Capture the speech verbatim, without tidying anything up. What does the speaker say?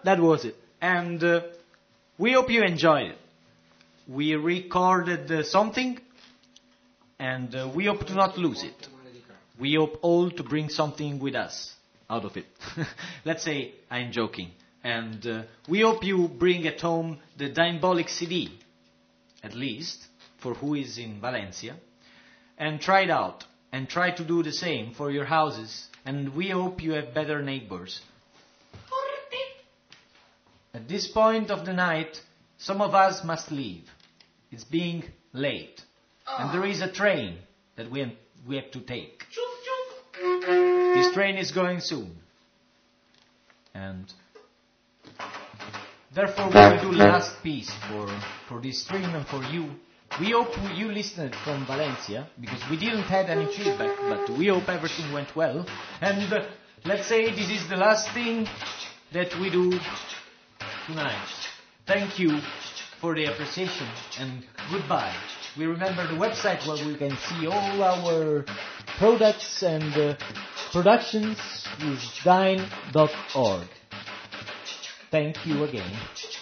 that was it. And uh, we hope you enjoyed it. We recorded uh, something, and uh, we hope to not lose it. We hope all to bring something with us out of it. Let's say I'm joking. And uh, we hope you bring at home the Dimebolic C D, at least, for who is in Valencia, and try it out. And try to do the same for your houses. And we hope you have better neighbors. At this point of the night, some of us must leave. It's being late. And there is a train that we, we have to take. This train is going soon. And therefore we will do the last piece for, for this stream and for you. We hope you listened from Valencia, because we didn't have any feedback, but we hope everything went well. And uh, let's say this is the last thing that we do tonight. Thank you for the appreciation, and goodbye. We remember the website where we can see all our products and uh, productions is dine dot org. Thank you again.